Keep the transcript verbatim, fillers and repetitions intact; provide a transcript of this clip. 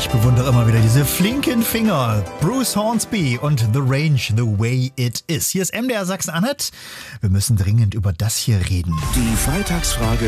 Ich bewundere immer wieder diese flinken Finger. Bruce Hornsby und The Range, The Way It Is. Hier ist M D R Sachsen-Anhalt. Wir müssen dringend über das hier reden. Die Freitagsfrage